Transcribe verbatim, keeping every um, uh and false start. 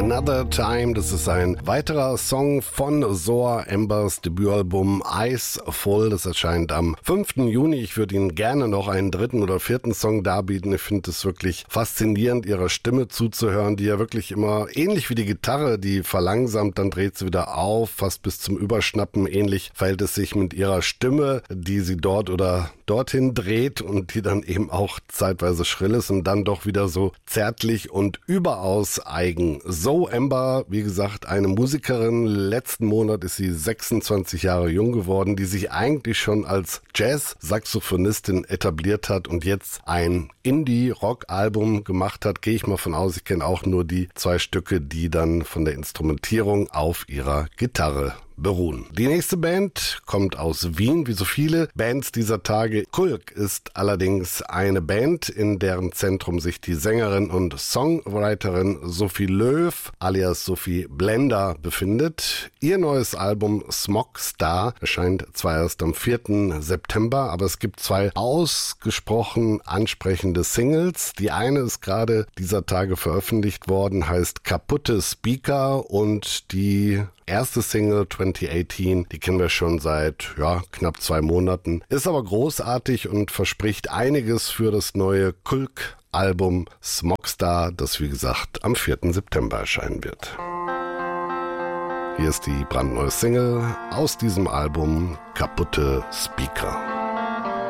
Another Time, das ist ein weiterer Song von Zoa Ambers Debütalbum Eyes Full. Das erscheint am fünften Juni. Ich würde Ihnen gerne noch einen dritten oder vierten Song darbieten. Ich finde es wirklich faszinierend, ihrer Stimme zuzuhören, die ja wirklich immer ähnlich wie die Gitarre, die verlangsamt, dann dreht sie wieder auf, fast bis zum Überschnappen. Ähnlich verhält es sich mit ihrer Stimme, die sie dort oder dorthin dreht und die dann eben auch zeitweise schrill ist und dann doch wieder so zärtlich und überaus eigen. Zoa Amber, wie gesagt, eine Musikerin. Letzten Monat ist sie sechsundzwanzig Jahre jung geworden, die sich eigentlich schon als Jazz-Saxophonistin etabliert hat und jetzt ein Indie-Rock-Album gemacht hat. Gehe ich mal von aus, ich kenne auch nur die zwei Stücke, die dann von der Instrumentierung auf ihrer Gitarre beruhen. Die nächste Band kommt aus Wien, wie so viele Bands dieser Tage. Kulk ist allerdings eine Band, in deren Zentrum sich die Sängerin und Songwriterin Sophie Löw alias Sophie Blender befindet. Ihr neues Album Smog Star erscheint zwar erst am vierten September, aber es gibt zwei ausgesprochen ansprechende Singles. Die eine ist gerade dieser Tage veröffentlicht worden, heißt Kaputte Speaker, und die erste Single zwanzig achtzehn, die kennen wir schon seit ja, knapp zwei Monaten, ist aber großartig und verspricht einiges für das neue Kulk-Album Smog Star, das wie gesagt am vierten September erscheinen wird. Hier ist die brandneue Single aus diesem Album, Kaputte Speaker.